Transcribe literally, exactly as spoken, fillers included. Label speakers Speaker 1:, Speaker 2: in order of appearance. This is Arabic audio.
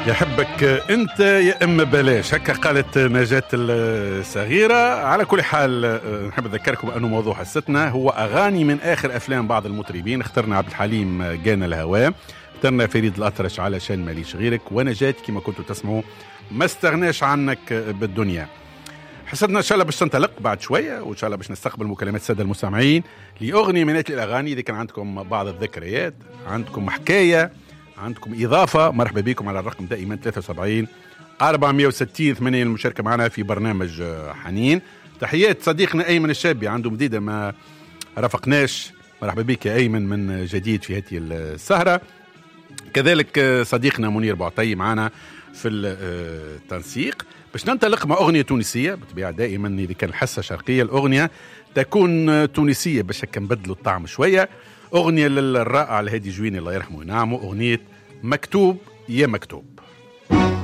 Speaker 1: يحبك انت يا اما بلاش، هكا قالت نجاة الصغيرة. على كل حال نحب اذكركم انه موضوع حصتنا هو اغاني من اخر افلام بعض المطربين. اخترنا عبد الحليم جانا الهواء، اخترنا فريد الأطرش علشان ماليش غيرك، ونجاة كما كنتوا تسمعوا ما استغناش عنك بالدنيا. حصتنا ان شاء الله باش تنطلق بعد شويه، وان شاء الله باش نستقبل مكالمات الساده المستمعين لاغنيه من الاغاني. اذا كان عندكم بعض الذكريات، عندكم حكايه، عندكم إضافة، مرحبا بكم على الرقم دائما ثلاثة وسبعين أربعمائة وستين ثمانية المشاركة معنا في برنامج حنين. تحيات صديقنا أيمن الشابي، عنده مديدة ما رافقناش. مرحبا بك يا أيمن من جديد في هذه السهرة. كذلك صديقنا منير بوعطي معنا في التنسيق. باش ننطلق مع أغنية تونسية بطبيعة، دائما إذا كان الحصة شرقية الأغنية تكون تونسية باش نبدلوا الطعم شوية. أغنية للرائع الهادي جويني الله يرحمه وينعمه، أغنية مكتوب يا مكتوب.